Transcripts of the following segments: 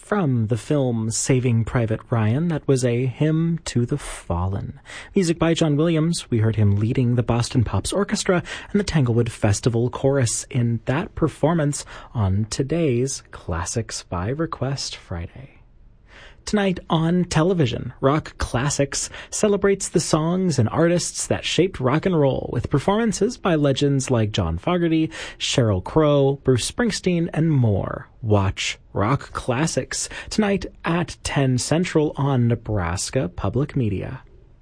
From the film Saving Private Ryan, that was a hymn to the fallen. Music by John Williams. We heard him leading the Boston Pops Orchestra and the Tanglewood Festival Chorus in that performance on today's Classics by Request Friday. Tonight on television, Rock Classics celebrates the songs and artists that shaped rock and roll with performances by legends like John Fogerty, Sheryl Crow, Bruce Springsteen, and more. Watch Rock Classics tonight at 10 Central on Nebraska Public Media.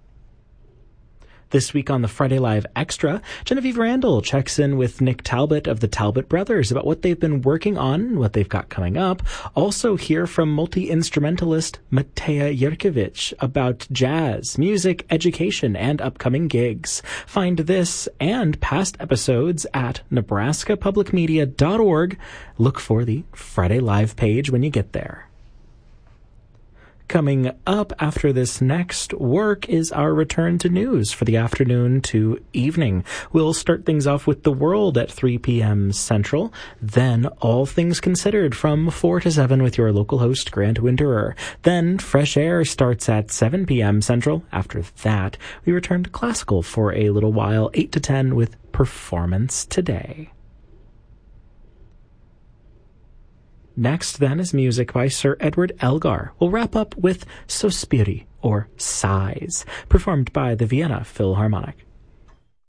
This week on the Friday Live Extra, Genevieve Randall checks in with Nick Talbot of the Talbot Brothers about what they've been working on and what they've got coming up. Also hear from multi-instrumentalist Mateja Jerkovic about jazz, music, education, and upcoming gigs. Find this and past episodes at nebraskapublicmedia.org. Look for the Friday Live page when you get there. Coming up after this next work is our return to news for the afternoon to evening. We'll start things off with The World at 3 p.m. Central, then All Things Considered from 4 to 7 with your local host, Grant Winterer. Then Fresh Air starts at 7 p.m. Central. After that, we return to classical for a little while, 8 to 10 with Performance Today. Next, then, is music by Sir Edward Elgar. We'll wrap up with Sospiri, or Sighs, performed by the Vienna Philharmonic.